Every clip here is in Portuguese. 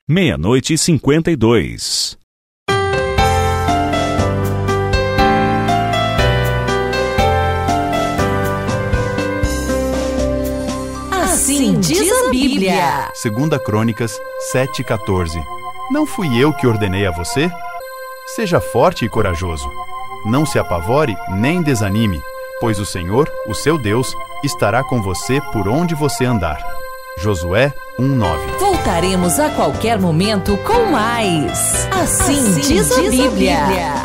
00:52. Assim diz a Bíblia. 2 Crônicas 7:14. Não fui eu que ordenei a você? Seja forte e corajoso. Não se apavore nem desanime, pois o Senhor, o seu Deus, estará com você por onde você andar. Josué 1:9. Voltaremos a qualquer momento com mais. Assim diz a Bíblia.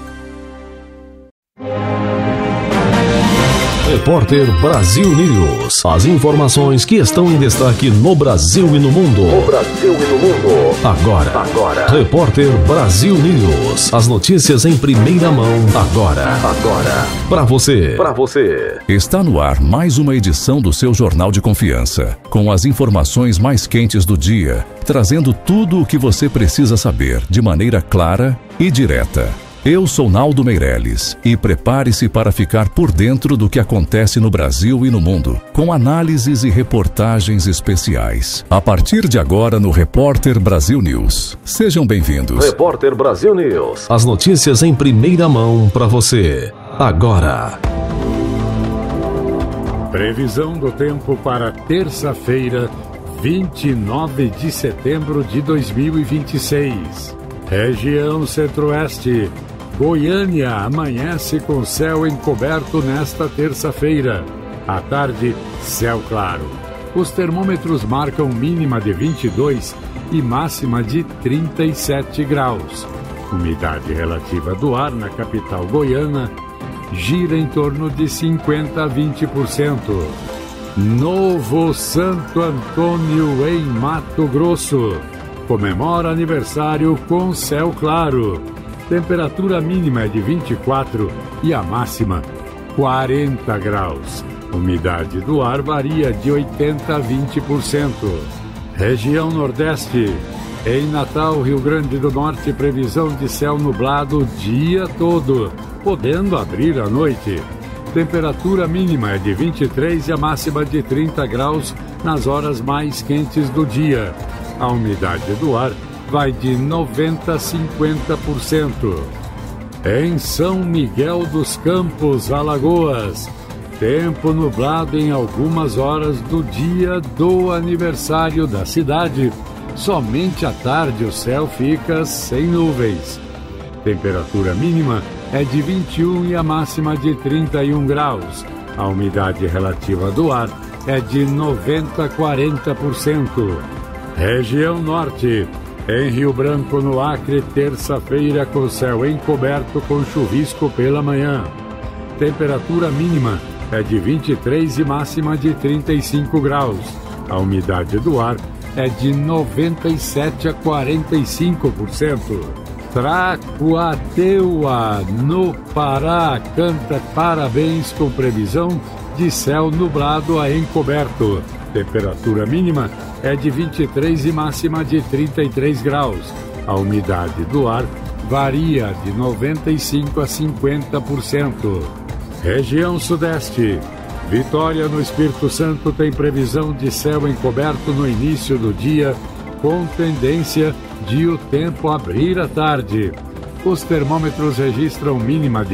Repórter Brasil News. As informações que estão em destaque no Brasil e no mundo. Agora. Repórter Brasil News. As notícias em primeira mão. Agora. Para você. Está no ar mais uma edição do seu Jornal de Confiança, com as informações mais quentes do dia, trazendo tudo o que você precisa saber de maneira clara e direta. Eu sou Naldo Meirelles e prepare-se para ficar por dentro do que acontece no Brasil e no mundo, com análises e reportagens especiais. A partir de agora no Repórter Brasil News. Sejam bem-vindos. Repórter Brasil News. As notícias em primeira mão para você. Agora. Previsão do tempo para terça-feira, 29 de setembro de 2026. Região Centro-Oeste. Goiânia amanhece com céu encoberto nesta terça-feira. À tarde, céu claro. Os termômetros marcam mínima de 22 e máxima de 37 graus. Umidade relativa do ar na capital goiana gira em torno de 50% a 20%. Novo Santo Antônio em Mato Grosso comemora aniversário com céu claro. Temperatura mínima é de 24 e a máxima 40 graus. Umidade do ar varia de 80% a 20%. Região Nordeste. Em Natal, Rio Grande do Norte, previsão de céu nublado o dia todo, podendo abrir à noite. Temperatura mínima é de 23 e a máxima de 30 graus nas horas mais quentes do dia. A umidade do ar vai de 90% a 50%. Em São Miguel dos Campos, Alagoas, tempo nublado em algumas horas do dia do aniversário da cidade. Somente à tarde o céu fica sem nuvens. Temperatura mínima é de 21 e a máxima de 31 graus. A umidade relativa do ar é de 90% a 40%. Região Norte. Em Rio Branco, no Acre, terça-feira com céu encoberto com chuvisco pela manhã. Temperatura mínima é de 23 e máxima de 35 graus. A umidade do ar é de 97% a 45%. Tracuateua, no Pará, canta parabéns com previsão de céu nublado a encoberto. Temperatura mínima é de 23 e máxima de 33 graus. A umidade do ar varia de 95% a 50%. Região Sudeste. Vitória, no Espírito Santo, tem previsão de céu encoberto no início do dia, com tendência de o tempo abrir à tarde. Os termômetros registram mínima de